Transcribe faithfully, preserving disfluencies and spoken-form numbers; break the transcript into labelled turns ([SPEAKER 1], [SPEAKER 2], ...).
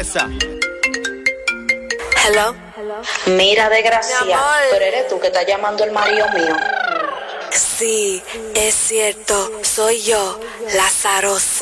[SPEAKER 1] belleza.
[SPEAKER 2] Hello.
[SPEAKER 3] Mira, desgracia, pero eres tú que estás llamando el marido mío.
[SPEAKER 2] Sí, es cierto, soy yo, Lázaro.